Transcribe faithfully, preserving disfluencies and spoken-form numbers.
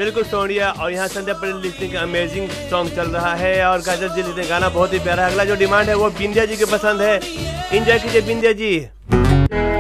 बिल्कुल सोनिया, और यहाँ संध्या पटेल लिखने का अमेजिंग सॉन्ग चल रहा है और काजल जी लिखने गाना बहुत ही प्यारा है। अगला जो डिमांड है वो बिंदिया जी की पसंद है। एंजॉय कीजिए बिंदिया जी।